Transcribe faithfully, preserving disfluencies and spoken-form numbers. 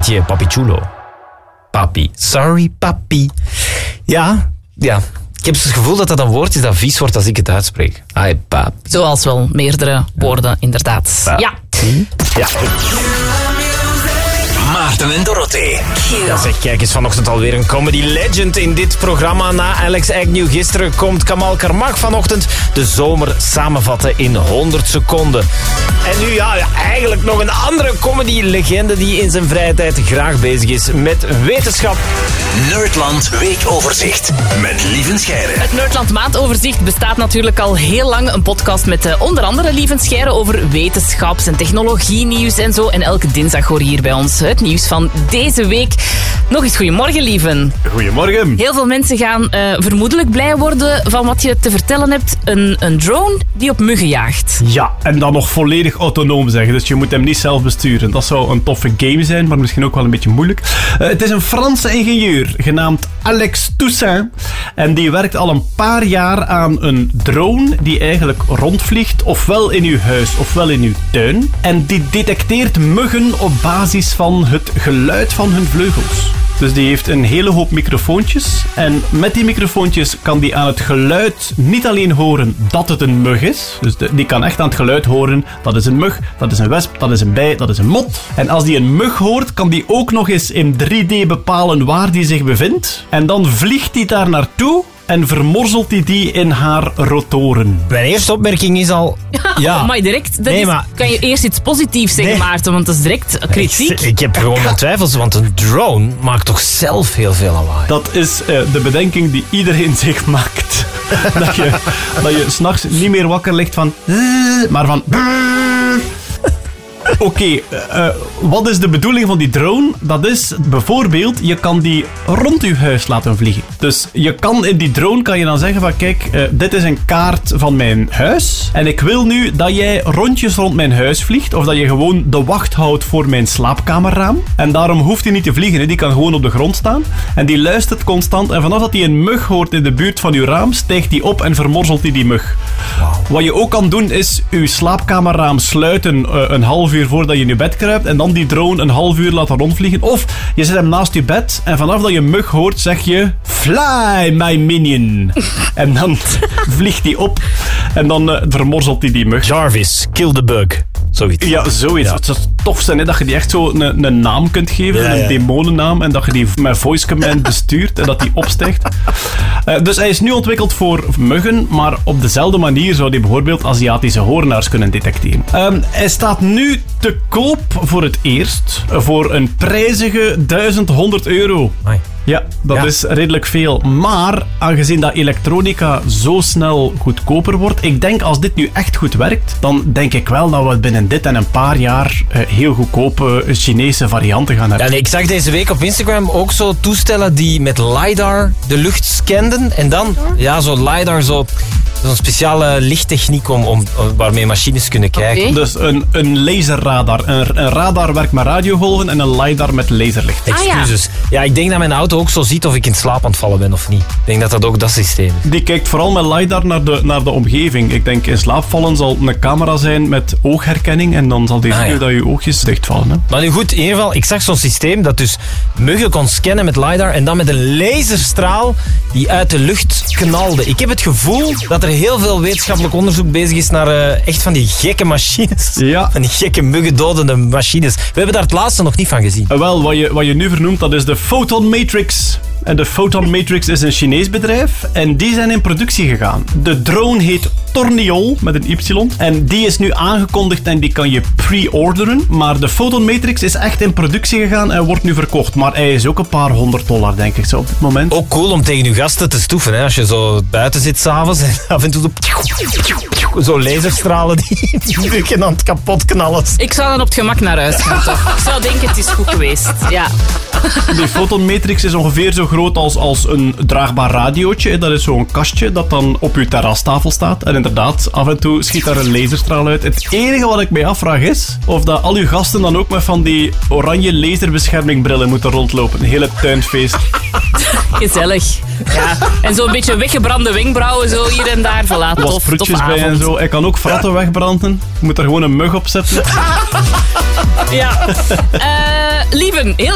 beetje papi chulo. Papi. Sorry, papi. Ja, ja. Ik heb het gevoel dat dat een woord is dat vies wordt als ik het uitspreek. Ai, papi. Zoals wel meerdere woorden, inderdaad. Papi. Ja. Ja. Maarten en Dorothee. Ja, zeg, kijk eens, vanochtend alweer een comedy legend in dit programma. Na Alex Agnew gisteren komt Kamal Karmach vanochtend de zomer samenvatten in honderd seconden. En nu, ja, eigenlijk nog een andere comedy legende die in zijn vrije tijd graag bezig is met wetenschap. Nerdland Weekoverzicht met Lieven Scheire. Het Nerdland Maandoverzicht bestaat natuurlijk al heel lang. Een podcast met uh, onder andere Lieven Scheire over wetenschaps- en technologienieuws en zo. En elke dinsdag hoor je hier bij ons het nieuws van deze week. Nog eens goedemorgen, Lieven. Goedemorgen. Heel veel mensen gaan uh, vermoedelijk blij worden van wat je te vertellen hebt. Een, een drone die op muggen jaagt. Ja, en dan nog volledig autonoom zeggen. Dus je moet hem niet zelf besturen. Dat zou een toffe game zijn, maar misschien ook wel een beetje moeilijk. Uh, het is een Franse ingenieur genaamd Alex Toussaint. En die werkt al een paar jaar aan een drone die eigenlijk rondvliegt, ofwel in uw huis ofwel in uw tuin. En die detecteert muggen op basis van het geluid van hun vleugels. Dus die heeft een hele hoop microfoontjes. En met die microfoontjes kan die aan het geluid niet alleen horen dat het een mug is. Dus de, die kan echt aan het geluid horen, dat is een mug, dat is een wesp, dat is een bij, dat is een mot. En als die een mug hoort, kan die ook nog eens in drie D bepalen waar die zich bevindt. En dan vliegt die daar naartoe en vermorzelt hij die in haar rotoren. Mijn eerste opmerking is al... Ja. Maar direct, dat Nee, is, maar- kan je eerst iets positiefs zeggen, Nee. Maarten, want dat is direct kritiek. Ik, ik heb gewoon mijn twijfels, want een drone maakt toch zelf heel veel lawaai. Dat is uh, de bedenking die iedereen zich maakt. dat je, dat je s'nachts niet meer wakker ligt van... maar van... Oké, okay, uh, wat is de bedoeling van die drone? Dat is bijvoorbeeld, je kan die rond je huis laten vliegen. Dus je kan in die drone kan je dan zeggen van kijk, uh, dit is een kaart van mijn huis. En ik wil nu dat jij rondjes rond mijn huis vliegt. Of dat je gewoon de wacht houdt voor mijn slaapkamerraam. En daarom hoeft hij niet te vliegen. Hè. Die kan gewoon op de grond staan. En die luistert constant. En vanaf dat hij een mug hoort in de buurt van uw raam, stijgt hij op en vermorzelt hij die mug. Wow. Wat je ook kan doen is uw slaapkamerraam sluiten uh, een half uur voordat je in je bed kruipt en dan die drone een half uur laten rondvliegen. Of je zet hem naast je bed en vanaf dat je een mug hoort zeg je fly my minion. En dan vliegt hij op en dan uh, vermorzelt hij die mug. Jarvis, kill the bug. Zoiets. Ja, zoiets. Ja. Het zou tof zijn hè, dat je die echt zo een, een naam kunt geven, Ja, ja. een demonennaam, en dat je die met voice command bestuurt en dat die opstijgt. Uh, dus hij is nu ontwikkeld voor muggen, maar op dezelfde manier zou hij bijvoorbeeld Aziatische hoornaars kunnen detecteren. Um, hij staat nu te koop voor het eerst voor een prijzige duizend honderd euro. Amai. Ja, dat Ja. is redelijk veel. Maar aangezien dat elektronica zo snel goedkoper wordt, ik denk als dit nu echt goed werkt, dan denk ik wel dat we binnen dit en een paar jaar uh, heel goedkope Chinese varianten gaan hebben. Ja, nee, ik zag deze week op Instagram ook zo toestellen die met LiDAR de lucht scanden. En dan, ja, zo LiDAR, zo, zo'n speciale lichttechniek om, om, waarmee machines kunnen kijken. Oké. Dus een, een laserradar. Een, een radar werkt met radiogolven en een lidar met laserlicht. Ah, ja. Excuses. Ja, ik denk dat mijn auto ook zo ziet of ik in slaap aan het vallen ben of niet. Ik denk dat dat ook dat systeem is. Die kijkt vooral met lidar naar de, naar de omgeving. Ik denk in slaapvallen zal een camera zijn met oogherkenning en dan zal die Ah, zien ja. dat je oogjes dichtvallen. Hè? Maar nu goed, in ieder geval, ik zag zo'n systeem dat dus muggen kon scannen met LiDAR en dan met een laserstraal die uit de lucht knalde. Ik heb het gevoel dat er heel veel wetenschappelijk onderzoek bezig is naar uh, echt van die gekke machines. Ja. Van die gekke muggendodende machines. We hebben daar het laatste nog niet van gezien. Uh, wel, wat je, wat je nu vernoemt, dat is de Photon Matrix. En de Photon Matrix is een Chinees bedrijf en die zijn in productie gegaan. De drone heet Torniol, met een Y. En die is nu aangekondigd en die kan je pre-orderen. Maar de Photon Matrix is echt in productie gegaan en wordt nu verkocht. Maar hij is ook een paar honderd dollar, denk ik zo op dit moment. Ook cool om tegen je gasten te stoeven. Hè? Als je zo buiten zit s'avonds en af en toe zo, zo laserstralen die die muggen aan het kapot knallen. Ik zou dan op het gemak naar huis gaan, toch? Ik zou denken, het is goed geweest. Ja. Die Photon Matrix is ongeveer zo groot als, als een draagbaar radiootje. Dat is zo'n kastje dat dan op je terrastafel staat. En inderdaad, af en toe schiet daar een laserstraal uit. Het enige wat ik mij afvraag is of dat al uw gasten dan ook met van die oranje laserbeschermingbrillen moeten rondlopen. Een hele tuinfeest. Gezellig. Ja. En zo'n beetje weggebrande wenkbrauwen zo hier en daar. Voilà, Wat tof, fruitjes toffe bij en avond. zo. Ik kan ook fratten wegbranden. Je moet er gewoon een mug op zetten. Ja. Uh, Lieven, heel